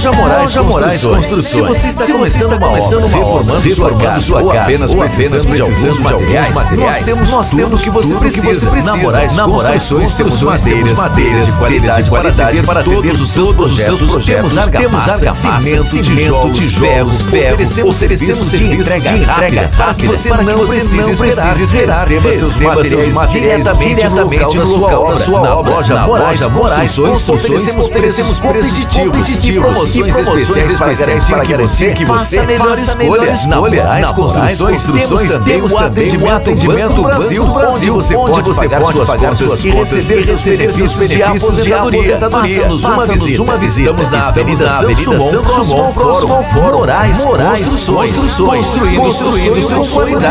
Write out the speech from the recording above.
Loja Moraes Construções. Se você está começando uma obra, reformando sua casa ou apenas precisando de alguns materiais, nós temos o que você precisa. Na Moraes Construções temos madeiras de qualidade para atender os seus projetos. Temos argamassa, cimento, tijolos, ferro. Oferecemos serviço de entrega rápida para que você não precise esperar. Receba seus materiais diretamente no local da sua obra. Na Loja Moraes Construções oferecemos competitivos e promoções especiais para garantir que você faça a melhor escolha. Na Moraes Construções temos também o atendimento Brasil, onde você pode pagar suas contas e receber seus benefícios de aposentadoria. Faça-nos uma visita. Estamos na Avenida Santos Dumont, Moraes Construções, construindo seu sonho com qualidade.